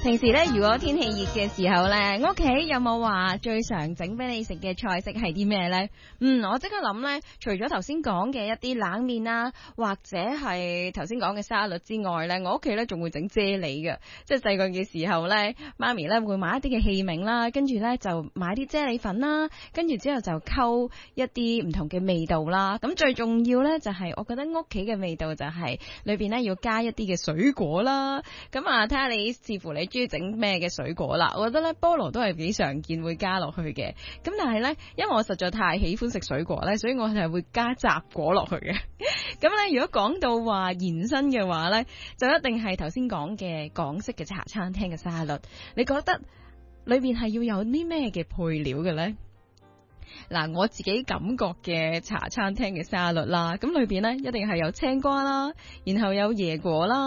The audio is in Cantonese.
平時咧，如果天氣熱嘅時候咧，屋企有冇話最常整俾你食嘅菜式係啲咩呢？我即刻諗呢，除咗頭先講嘅一啲冷麵啦，或者係頭先講嘅沙律之外呢，我屋企咧仲會整啫喱嘅。即係細個嘅時候呢，媽咪咧會買一啲嘅器皿啦，跟住呢就買啲啫喱粉啦，跟住之後就溝一啲唔同嘅味道啦。咁最重要呢，就係我覺得屋企嘅味道就係裏邊呢要加一啲嘅水果啦。咁啊，睇下你視乎你中意整咩嘅水果啦。我覺得咧菠蘿都係幾常見會加落去嘅。咁但係咧，因為我實在太喜歡食水果咧，所以我係會加雜果落去嘅。咁咧，如果講到話延伸嘅話咧，就一定係頭先講嘅港式嘅茶餐廳嘅沙律。你覺得裏邊係要有啲咩嘅配料嘅咧？嗱，我自己感覺嘅茶餐廳嘅沙律啦，咁裏邊咧一定係有青瓜啦，然後有椰果啦。